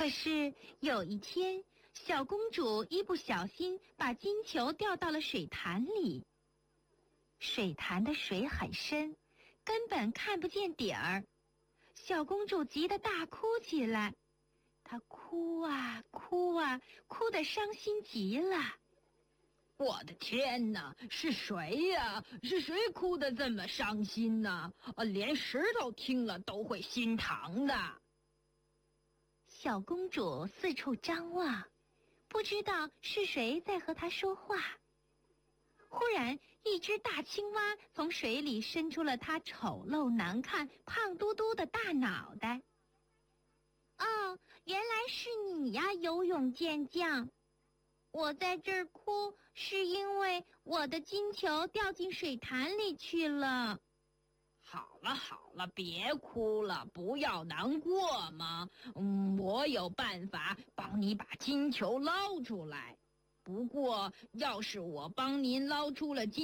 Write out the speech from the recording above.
可是有一天，小公主一不小心把金球掉到了水潭里。水潭的水很深，根本看不见底儿。小公主急得大哭起来，她哭啊哭啊，哭得伤心极了。 我的天哪，是谁呀？是谁哭得这么伤心呢？连石头听了都会心疼的。 小公主四处张望，不知道是谁在和她说话。忽然，一只大青蛙从水里伸出了它丑陋难看、胖嘟嘟的大脑袋。哦，原来是你呀，游泳健将！我在这儿哭，是因为我的金球掉进水潭里去了。 好了好了，别哭了，不要难过嘛。我有办法帮你把金球捞出来。不过，要是我帮您捞出了金